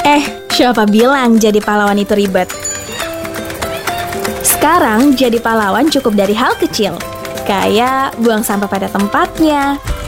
Siapa bilang jadi pahlawan itu ribet? Sekarang jadi pahlawan cukup dari hal kecil, kayak buang sampah pada tempatnya,